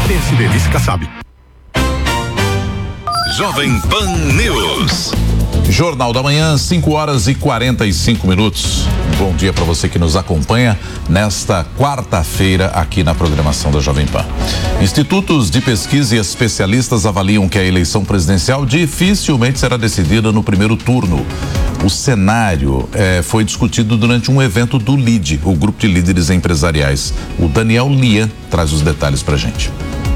Delícia Kassab. Jovem Pan News. Jornal da Manhã, 5:45. Bom dia para você que nos acompanha nesta quarta-feira aqui na programação da Jovem Pan. Institutos de pesquisa e especialistas avaliam que a eleição presidencial dificilmente será decidida no primeiro turno. O cenário foi discutido durante um evento do LIDE, o Grupo de Líderes Empresariais. O Daniel Lian traz os detalhes pra gente.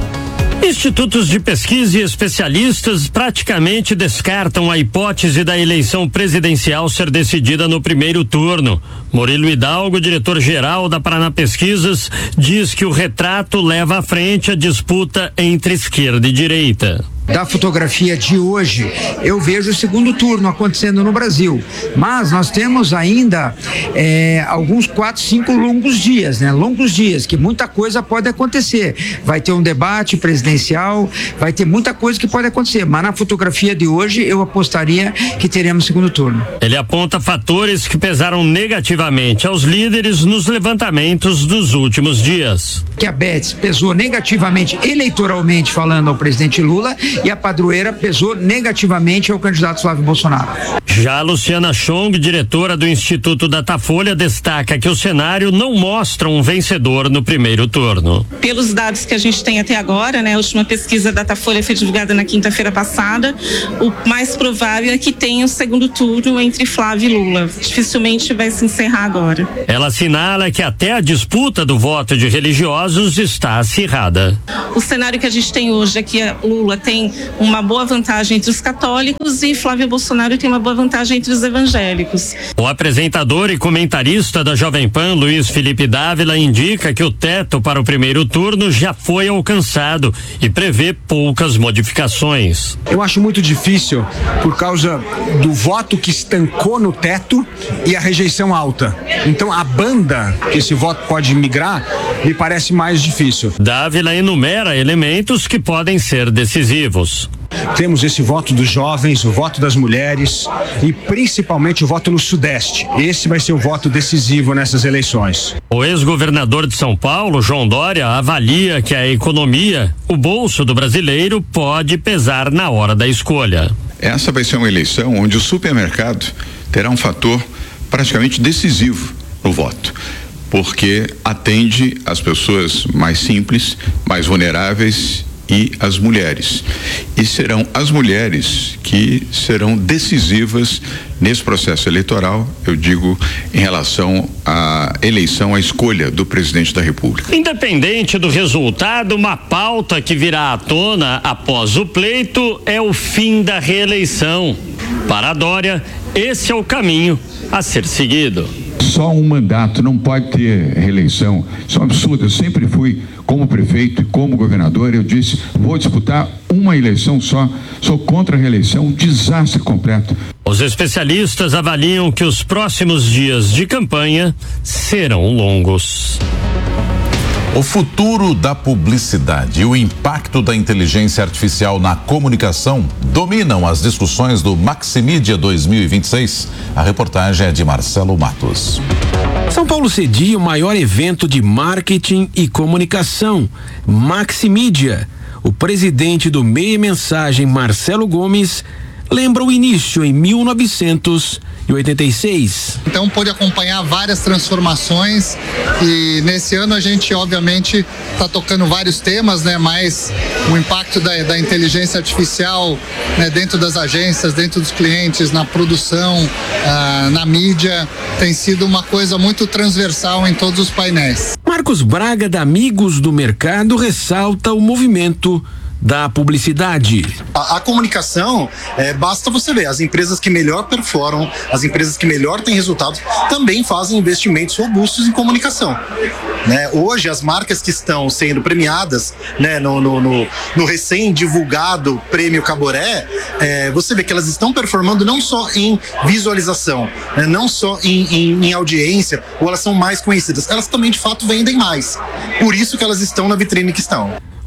Institutos de pesquisa e especialistas praticamente descartam a hipótese da eleição presidencial ser decidida no primeiro turno. Murilo Hidalgo, diretor-geral da Paraná Pesquisas, diz que o retrato leva à frente a disputa entre esquerda e direita. Da fotografia de hoje, eu vejo o segundo turno acontecendo no Brasil, mas nós temos ainda alguns 4, 5 longos dias, que muita coisa pode acontecer. Vai ter um debate presidencial, vai ter muita coisa que pode acontecer, mas na fotografia de hoje eu apostaria que teremos segundo turno. Ele aponta fatores que pesaram negativamente aos líderes nos levantamentos dos últimos dias. Que a Betts pesou negativamente eleitoralmente falando ao presidente Lula e a padroeira pesou negativamente ao candidato Flávio Bolsonaro. Já Luciana Chong, diretora do Instituto Datafolha, destaca que o cenário não mostra um vencedor no primeiro turno. Pelos dados que a gente tem até agora, a última pesquisa Datafolha foi divulgada na quinta-feira passada, o mais provável é que tenha o segundo turno entre Flávio e Lula. Dificilmente vai se encerrar agora. Ela assinala que até a disputa do voto de religiosos está acirrada. O cenário que a gente tem hoje é que Lula tem uma boa vantagem entre os católicos e Flávio Bolsonaro tem uma boa vantagem entre os evangélicos. O apresentador e comentarista da Jovem Pan, Luiz Felipe Dávila, indica que o teto para o primeiro turno já foi alcançado e prevê poucas modificações. Eu acho muito difícil por causa do voto que estancou no teto e a rejeição alta. Então a banda que esse voto pode migrar me parece mais difícil. Dávila enumera elementos que podem ser decisivos. Temos esse voto dos jovens, o voto das mulheres e principalmente o voto no Sudeste. Esse vai ser o voto decisivo nessas eleições. O ex-governador de São Paulo, João Dória, avalia que a economia, o bolso do brasileiro, pode pesar na hora da escolha. Essa vai ser uma eleição onde o supermercado terá um fator praticamente decisivo no voto, porque atende as pessoas mais simples, mais vulneráveis e as mulheres. E serão as mulheres que serão decisivas nesse processo eleitoral, eu digo, em relação à eleição, à escolha do presidente da República. Independente do resultado, uma pauta que virá à tona após o pleito é o fim da reeleição. Para Dória, esse é o caminho a ser seguido. Só um mandato, não pode ter reeleição. Isso é um absurdo. Eu sempre fui, como prefeito e como governador, eu disse, vou disputar uma eleição só, sou contra a reeleição, um desastre completo. Os especialistas avaliam que os próximos dias de campanha serão longos. O futuro da publicidade e o impacto da inteligência artificial na comunicação dominam as discussões do Maximídia 2026. A reportagem é de Marcelo Matos. São Paulo cedia o maior evento de marketing e comunicação, Maximídia. O presidente do Meia Mensagem, Marcelo Gomes, lembra o início em 1986. Então pôde acompanhar várias transformações e nesse ano a gente obviamente está tocando vários temas, mas o impacto da inteligência artificial, dentro das agências, dentro dos clientes, na produção, na mídia, tem sido uma coisa muito transversal em todos os painéis. Marcos Braga, da Amigos do Mercado, ressalta o movimento da publicidade. A comunicação, basta você ver, as empresas que melhor performam, as empresas que melhor têm resultados, também fazem investimentos robustos em comunicação. Hoje, as marcas que estão sendo premiadas no recém-divulgado Prêmio Caboré, você vê que elas estão performando não só em visualização, não só em audiência, ou elas são mais conhecidas, elas também de fato vendem mais. Por isso que elas estão na vitrine que estão. O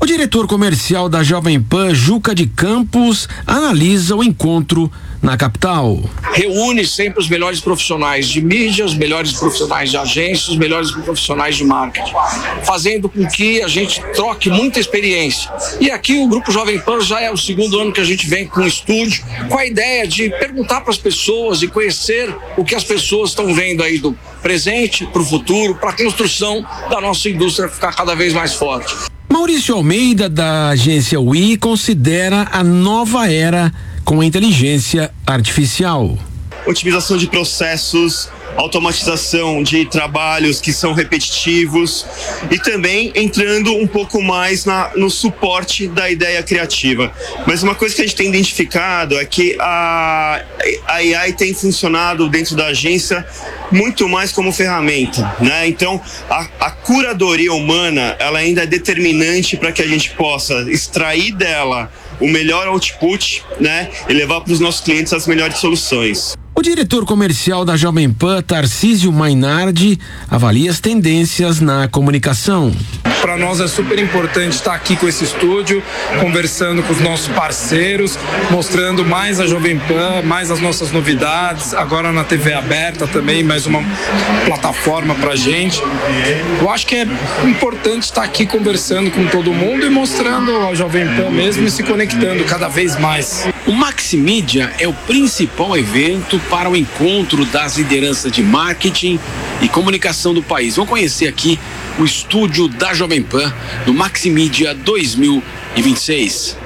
O diretor comercial da Jovem Pan, Juca de Campos, analisa o encontro na capital. Reúne sempre os melhores profissionais de mídia, os melhores profissionais de agência, os melhores profissionais de marketing, fazendo com que a gente troque muita experiência. E aqui o Grupo Jovem Pan já é o segundo ano que a gente vem com um estúdio, com a ideia de perguntar para as pessoas e conhecer o que as pessoas estão vendo aí do presente para o futuro, para a construção da nossa indústria ficar cada vez mais forte. Maurício Almeida, da agência WI, considera a nova era com a inteligência artificial. Otimização de processos, automatização de trabalhos que são repetitivos e também entrando um pouco mais no suporte da ideia criativa. Mas uma coisa que a gente tem identificado é que a AI tem funcionado dentro da agência muito mais como ferramenta, né? Então, a curadoria humana, ela ainda é determinante para que a gente possa extrair dela o melhor output, né? E levar para os nossos clientes as melhores soluções. O diretor comercial da Jovem Pan, Tarcísio Mainardi, avalia as tendências na comunicação. Para nós é super importante estar aqui com esse estúdio, conversando com os nossos parceiros, mostrando mais a Jovem Pan, mais as nossas novidades, agora na TV aberta também, mais uma plataforma pra gente. Eu acho que é importante estar aqui conversando com todo mundo e mostrando a Jovem Pan mesmo e se conectando cada vez mais. O Maximídia é o principal evento para o encontro das lideranças de marketing e comunicação do país. Vamos conhecer aqui o estúdio da Jovem Pan no Maximídia 2026.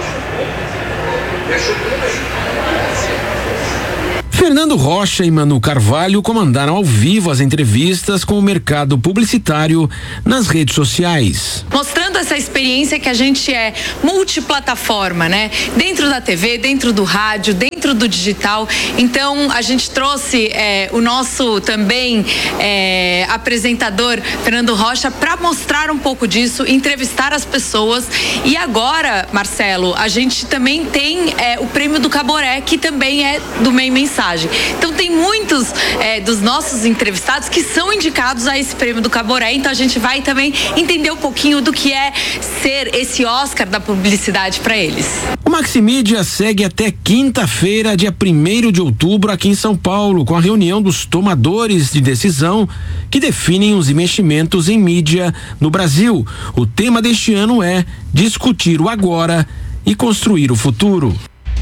Fernando Rocha e Manu Carvalho comandaram ao vivo as entrevistas com o mercado publicitário nas redes sociais. Mostrando essa experiência que a gente é multiplataforma, né? Dentro da TV, dentro do rádio, dentro do digital. Então, a gente trouxe o nosso também apresentador, Fernando Rocha, para mostrar um pouco disso, entrevistar as pessoas. E agora, Marcelo, a gente também tem o prêmio do Caboré, que também é do Meio Mensagem. Então tem muitos dos nossos entrevistados que são indicados a esse prêmio do Caboré, então a gente vai também entender um pouquinho do que é ser esse Oscar da publicidade para eles. O Maximídia segue até quinta-feira, dia 1º de outubro, aqui em São Paulo, com a reunião dos tomadores de decisão que definem os investimentos em mídia no Brasil. O tema deste ano é discutir o agora e construir o futuro.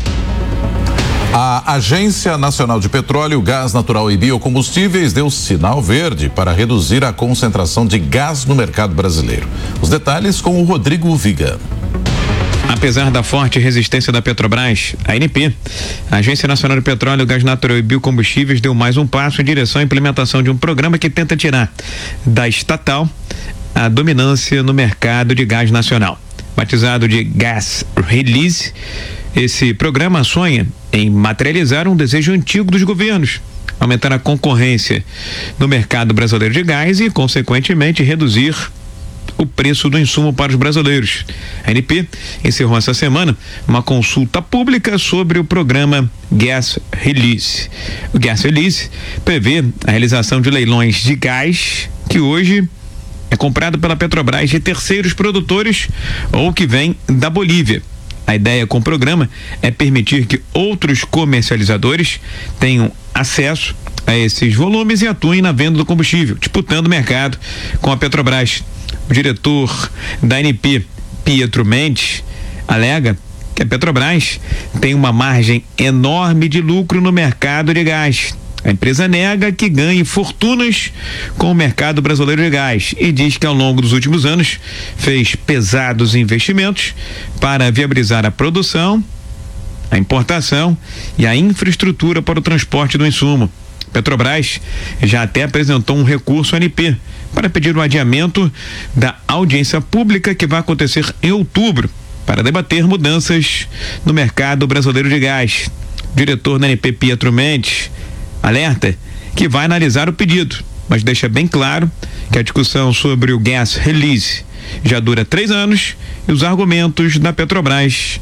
A Agência Nacional de Petróleo, Gás Natural e Biocombustíveis deu sinal verde para reduzir a concentração de gás no mercado brasileiro. Os detalhes com o Rodrigo Viga. Apesar da forte resistência da Petrobras, a ANP, a Agência Nacional de Petróleo, Gás Natural e Biocombustíveis, deu mais um passo em direção à implementação de um programa que tenta tirar da estatal a dominância no mercado de gás nacional. Batizado de Gas Release, esse programa sonha em materializar um desejo antigo dos governos, aumentar a concorrência no mercado brasileiro de gás e, consequentemente, reduzir o preço do insumo para os brasileiros. A ANP encerrou essa semana uma consulta pública sobre o programa Gas Release. O Gas Release prevê a realização de leilões de gás que hoje é comprado pela Petrobras de terceiros produtores ou que vem da Bolívia. A ideia com o programa é permitir que outros comercializadores tenham acesso a esses volumes e atuem na venda do combustível, disputando o mercado com a Petrobras. O diretor da ANP, Pietro Mendes, alega que a Petrobras tem uma margem enorme de lucro no mercado de gás. A empresa nega que ganhe fortunas com o mercado brasileiro de gás e diz que ao longo dos últimos anos fez pesados investimentos para viabilizar a produção, a importação e a infraestrutura para o transporte do insumo. Petrobras já até apresentou um recurso à ANP para pedir o adiamento da audiência pública que vai acontecer em outubro para debater mudanças no mercado brasileiro de gás. O diretor da ANP, Pietro Mendes, alerta que vai analisar o pedido, mas deixa bem claro que a discussão sobre o Gas Release já dura 3 anos e os argumentos da Petrobras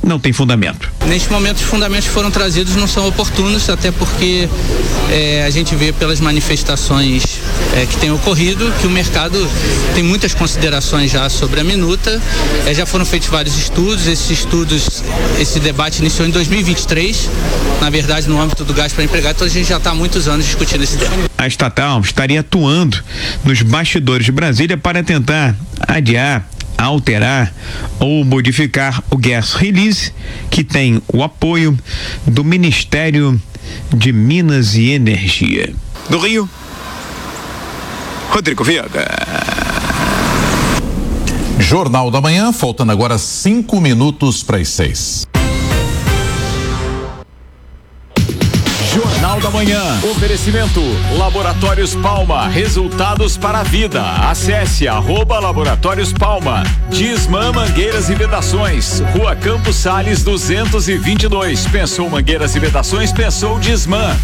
não tem fundamento. Neste momento, os fundamentos que foram trazidos não são oportunos, até porque a gente vê pelas manifestações que tem ocorrido que o mercado tem muitas considerações já sobre a minuta. Já foram feitos vários estudos. Esse debate iniciou em 2023, na verdade, no âmbito do gás para empregado. Então a gente já está há muitos anos discutindo esse tema. A estatal estaria atuando nos bastidores de Brasília para tentar adiar, alterar ou modificar o gas release, que tem o apoio do Ministério de Minas e Energia. Do Rio, Rodrigo Viana. Jornal da Manhã, faltando agora 5 minutos para as 6. Jornal da Manhã. Oferecimento Laboratórios Palma. Resultados para a vida. Acesse @Laboratórios Palma. Disman Mangueiras e Vedações. Rua Campos Sales 222. Pensou mangueiras e vedações? Pensou Disman.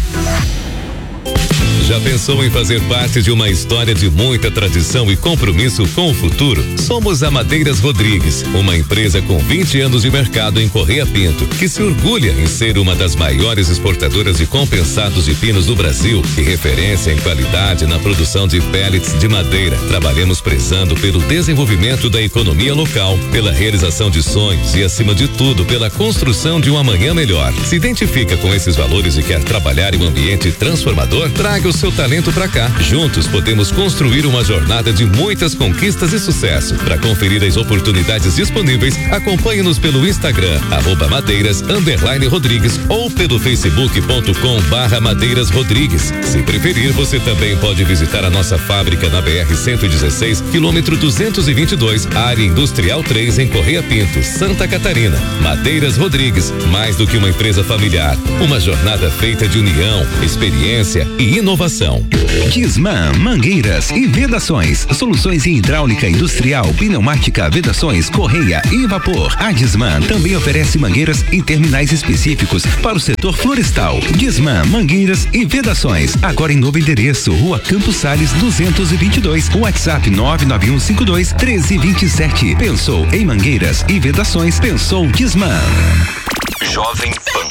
Já pensou em fazer parte de uma história de muita tradição e compromisso com o futuro? Somos a Madeiras Rodrigues, uma empresa com 20 anos de mercado em Correia Pinto, que se orgulha em ser uma das maiores exportadoras de compensados de pinos do Brasil e referência em qualidade na produção de pellets de madeira. Trabalhamos prezando pelo desenvolvimento da economia local, pela realização de sonhos e, acima de tudo, pela construção de um amanhã melhor. Se identifica com esses valores e quer trabalhar em um ambiente transformador? Traga o seu talento pra cá. Juntos podemos construir uma jornada de muitas conquistas e sucesso. Para conferir as oportunidades disponíveis, acompanhe-nos pelo Instagram @madeiras_rodrigues ou pelo facebook.com/Madeiras Rodrigues. Se preferir, você também pode visitar a nossa fábrica na BR-116, quilômetro 222, área industrial 3, em Correia Pinto, Santa Catarina. Madeiras Rodrigues, mais do que uma empresa familiar, uma jornada feita de união, experiência e inovação. Disman Mangueiras e Vedações, soluções em hidráulica industrial, pneumática, vedações, correia e vapor. A Disman também oferece mangueiras em terminais específicos para o setor florestal. Disman Mangueiras e Vedações, agora em novo endereço, Rua Campos Sales 222, WhatsApp 99152-1327. Pensou em mangueiras e vedações? Pensou Disman. Jovem Pan.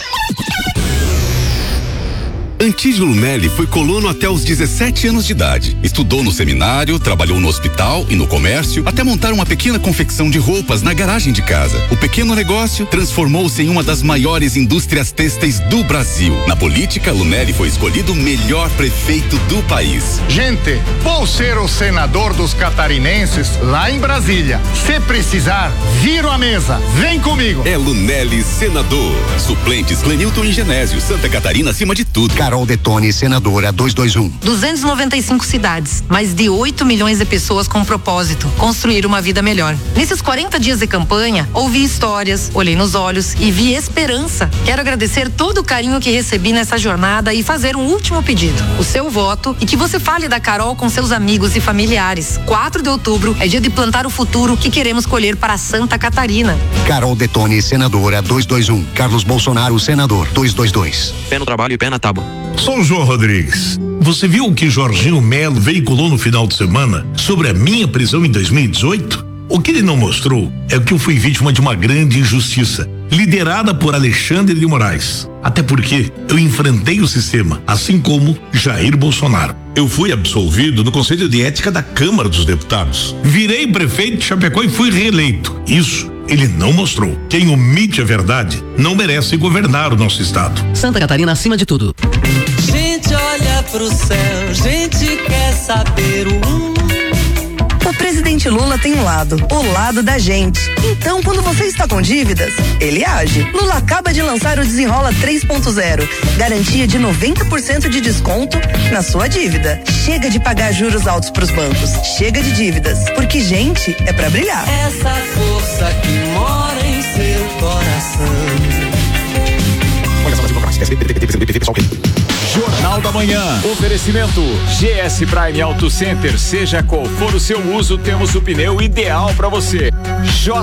Antídio Lunelli foi colono até os 17 anos de idade. Estudou no seminário, trabalhou no hospital e no comércio, até montar uma pequena confecção de roupas na garagem de casa. O pequeno negócio transformou-se em uma das maiores indústrias têxteis do Brasil. Na política, Lunelli foi escolhido o melhor prefeito do país. Gente, vou ser o senador dos catarinenses lá em Brasília. Se precisar, viro a mesa. Vem comigo. É Lunelli, senador. Suplentes Clenilton e Genésio. Santa Catarina acima de tudo. Carol Detone, senadora 221. 295 cidades, mais de 8 milhões de pessoas com um propósito: construir uma vida melhor. Nesses 40 dias de campanha, ouvi histórias, olhei nos olhos e vi esperança. Quero agradecer todo o carinho que recebi nessa jornada e fazer um último pedido: o seu voto, e que você fale da Carol com seus amigos e familiares. 4 de outubro é dia de plantar o futuro que queremos colher para Santa Catarina. Carol Detone, senadora 221. Carlos Bolsonaro, senador 222. Pé no trabalho e pé na tábua. Sou o João Rodrigues. Você viu o que Jorginho Melo veiculou no final de semana sobre a minha prisão em 2018? O que ele não mostrou é que eu fui vítima de uma grande injustiça, liderada por Alexandre de Moraes. Até porque eu enfrentei o sistema, assim como Jair Bolsonaro. Eu fui absolvido no Conselho de Ética da Câmara dos Deputados. Virei prefeito de Chapecó e fui reeleito. Isso ele não mostrou. Quem omite a verdade não merece governar o nosso estado. Santa Catarina acima de tudo. Gente olha pro céu, gente quer saber o presidente Lula tem um lado, o lado da gente. Então, quando você está com dívidas, ele age. Lula acaba de lançar o Desenrola 3.0, garantia de 90% de desconto na sua dívida. Chega de pagar juros altos pros bancos. Chega de dívidas, porque gente é pra brilhar. Essa força que mora em seu coração. Olha só, Jornal da Manhã. Oferecimento GS Prime Auto Center. Seja qual for o seu uso, temos o pneu ideal para você.